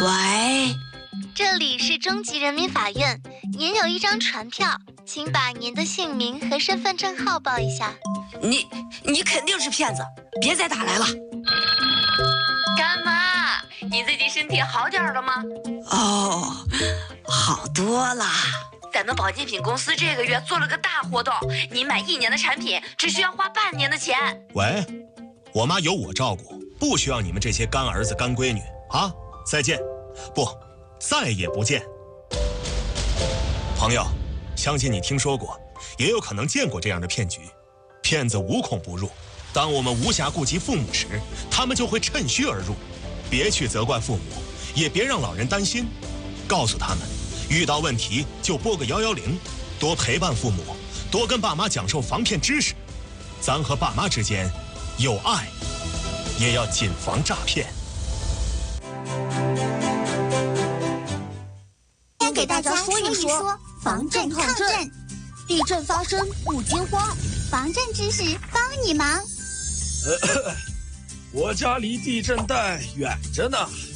喂， 这里是中级人民法院，您有一张传票，请把您的姓名和身份证号报一下。 你肯定是骗子，别再打来了。 干妈，你最近身体好点了吗？ 哦，好多了。 咱们保健品公司这个月做了个大活动，你买1年的产品只需要花半年的钱。 喂，我妈有我照顾，不需要你们这些干儿子干闺女啊！再见，不，再也不见。朋友，相信你听说过，也有可能见过这样的骗局。骗子无孔不入，当我们无暇顾及父母时，他们就会趁虚而入。别去责怪父母，也别让老人担心，告诉他们，遇到问题就拨个110，多陪伴父母，多跟爸妈讲授防骗知识。咱和爸妈之间有爱，也要谨防诈骗。 先给大家说一说防震抗震，地震发生不惊慌，防震知识帮你忙。 我家离地震带远着呢。